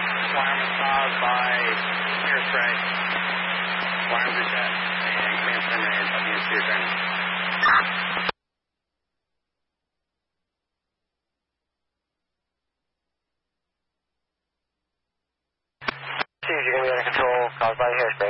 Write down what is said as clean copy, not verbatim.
Wireless caused by hairspray. Wireless reset. And command terminated. WC training. You're going to be under control caused by hairspray.